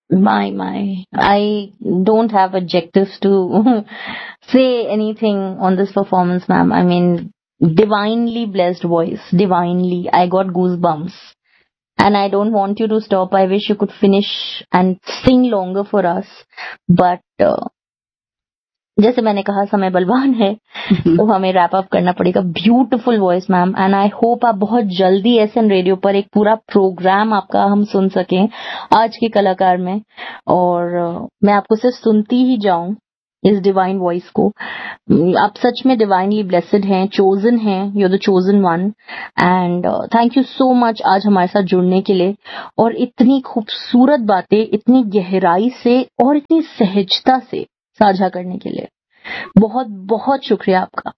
My. I don't have adjectives to say anything on this performance, ma'am. I mean, divinely blessed voice. Divinely. I got goosebumps. And I don't want you to stop. I wish you could finish and sing longer for us. But जैसे मैंने कहा समय बलवान है तो हमें wrap up करना पड़ेगा. Beautiful voice ma'am, and I hope आप बहुत जल्दी एसएन रेडियो पर एक पूरा प्रोग्राम आपका हम सुन सकें आज के कलाकार में, और मैं आपको सिर्फ सुनती ही जाऊं इस डिवाइन वॉइस को. आप सच में डिवाइनली ब्लेसेड हैं, चोजन हैं, you are the chosen one. And thank you so much आज हमारे साथ जुड़ने के लिए और इतनी खूबसूरत बातें इतनी गहराई से और इतनी सहजता से साझा करने के लिए. बहुत बहुत शुक्रिया आपका.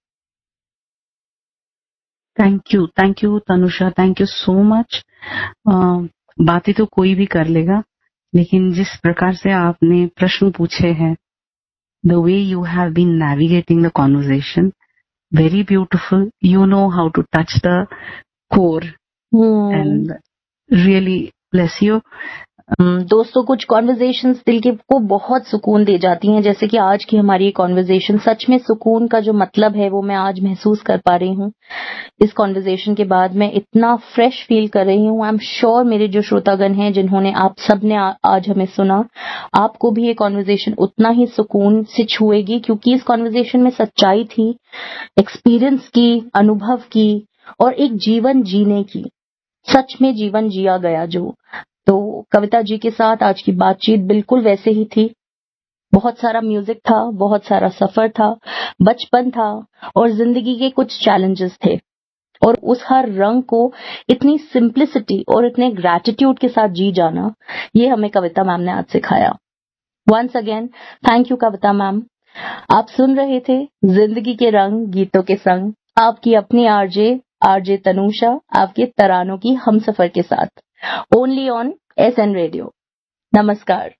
Thank you Tanusha, thank you so much. बातें तो कोई भी कर लेगा, लेकिन जिस प्रकार से आपने प्रश्न पूछे हैं, the way you have been navigating the conversation, very beautiful. You know how to touch the core and really bless you. दोस्तों, कुछ कॉन्वर्जेशंस दिल के को बहुत सुकून दे जाती हैं, जैसे कि आज की हमारी कॉन्वर्जेशन. सच में सुकून का जो मतलब है वो मैं आज महसूस कर पा रही हूँ. इस कॉन्वर्जेशन के बाद मैं इतना फ्रेश फील कर रही हूँ. आई एम श्योर मेरे जो श्रोतागण हैं, जिन्होंने आप सब ने आज हमें सुना, आपको भी ये कॉन्वर्जेशन उतना ही सुकून से छुएगी, क्योंकि इस कॉन्वर्जेशन में सच्चाई थी, एक्सपीरियंस की, अनुभव की और एक जीवन जीने की. सच में जीवन जिया गया जो. तो कविता जी के साथ आज की बातचीत बिल्कुल वैसे ही थी. बहुत सारा म्यूजिक था, बहुत सारा सफर था, बचपन था और जिंदगी के कुछ चैलेंजेस थे, और उस हर रंग को इतनी सिंप्लिसिटी और इतने ग्रैटिट्यूड के साथ जी जाना, ये हमें कविता मैम ने आज सिखाया. Once again thank you Kavita ma'am. आप सुन रहे थे जिंदगी के रंग गीतों के संग, आपकी अपनी आरजे तनुषा, आपके तरानों की हमसफर के साथ, ओनली ऑन एसएन रेडियो. नमस्कार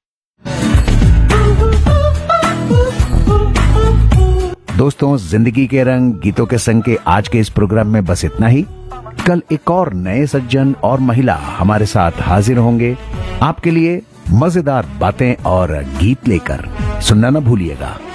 दोस्तों. जिंदगी के रंग गीतों के संग के आज के इस प्रोग्राम में बस इतना ही. कल एक और नए सज्जन और महिला हमारे साथ हाजिर होंगे आपके लिए मजेदार बातें और गीत लेकर. सुनना न भूलिएगा.